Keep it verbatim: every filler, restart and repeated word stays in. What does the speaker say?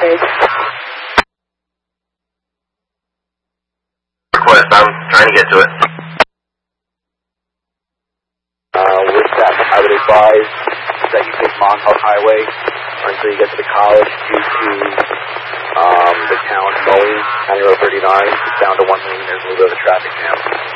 page. Request, I'm trying to get to it. Uh, with that, I would advise that you take Montauk Highway until you get to the college due to um, the town mowing County Road thirty-nine. It's down to one lane. There's a little bit of a traffic jam.